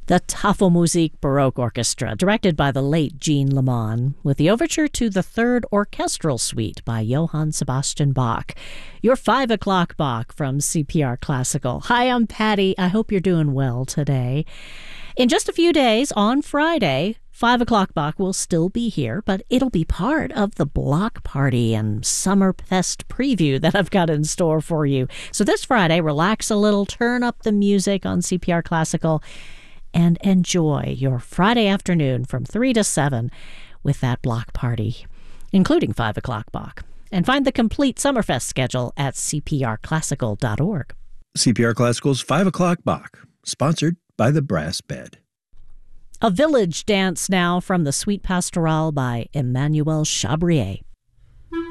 The Tafelmusik Baroque Orchestra, directed by the late Jean Lemon, with the overture to the Third Orchestral Suite by Johann Sebastian Bach. Your 5 o'clock Bach from CPR Classical. Hi, I'm Patty. I hope you're doing well today. In just a few days, on Friday, 5 o'clock Bach will still be here, but it'll be part of the block party and Summerfest preview that I've got in store for you. So this Friday, relax a little, turn up the music on CPR Classical, and enjoy your Friday afternoon from 3 to 7 with that block party, including 5 o'clock Bach. And find the complete Summerfest schedule at cprclassical.org. CPR Classical's 5 o'clock Bach, sponsored by the Brass Bed. A village dance now from the Suite Pastorale by Emmanuel Chabrier.